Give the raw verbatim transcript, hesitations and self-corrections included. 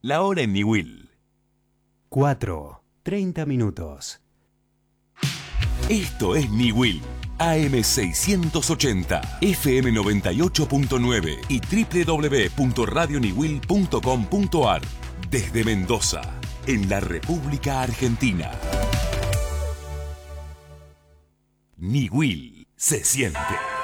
La hora en Niwil. cuatro, treinta minutos. Esto es Niwil. A M seiscientos ochenta, F M noventa y ocho punto nueve y doble u doble u doble u punto radio niwil punto com punto ar. Desde Mendoza, en la República Argentina. Niwil se siente.